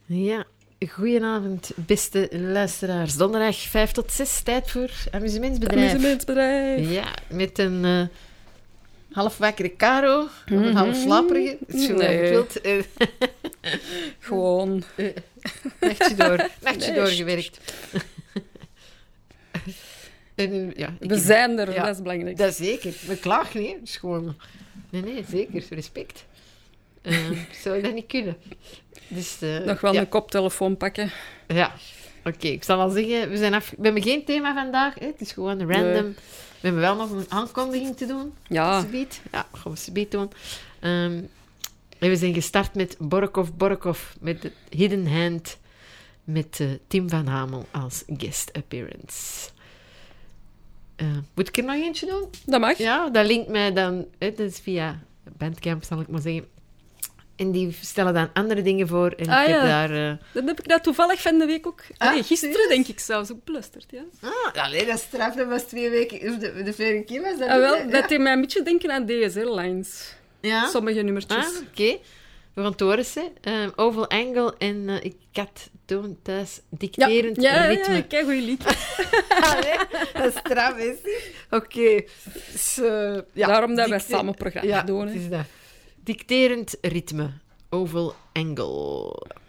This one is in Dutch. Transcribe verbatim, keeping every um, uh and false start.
Ja, goedenavond, beste luisteraars. Donderdag vijf tot zes, tijd voor Amusementsbedrijf. Amusementsbedrijf. Ja, met een uh, half wakkere Caro, of een mm-hmm. half slaperige. Zo nee. Je wilt. Uh, Gewoon. Uh, nachtje door, nachtje nee, doorgewerkt. En, ja, We heb... zijn er, ja, dat is belangrijk. Dat is zeker. We klagen niet, is gewoon... Nee, nee, zeker. Respect. Uh, zou dat niet kunnen. Dus, uh, Nog wel ja. een koptelefoon pakken. Ja, oké. Okay, ik zal wel zeggen, we, zijn af... we hebben geen thema vandaag. Hè? Het is gewoon random. Nee. We hebben wel nog een aankondiging te doen. Ja. Subiet. Ja, gaan we subiet doen. Um, en we zijn gestart met Borokov Borokov, met de Hidden Hand, met uh, Tim van Hamel als guest appearance. Uh, moet ik er nog eentje doen? Dat mag. Ja, dat linkt mij dan... Hè, dat is via Bandcamp, zal ik maar zeggen. En die stellen dan andere dingen voor. En ah, ik heb ja. daar... Uh... Dan heb ik dat toevallig van de week ook... Ah, nee, gisteren serieus? Denk ik zelfs ook beluisterd, ja. Ah, allee, dat is straf. Dat was twee weken... Of de, de vorige keer was dat... Ah, wel, ja. dat deed mij een beetje denken aan D S L-lines. Ja? Sommige nummertjes. Ah, oké. Okay. We gaan het horen, um, Oval Angle en uh, ik had toen thuis dicterend ja, ja, ritme. Ja, kijk, goeie lied. Allee, dat is straf, is het? Oké. Okay. So, ja, Daarom dat dicte- wij samen programma ja, doen. Het is dat. Dicterend ritme. Oval Angle.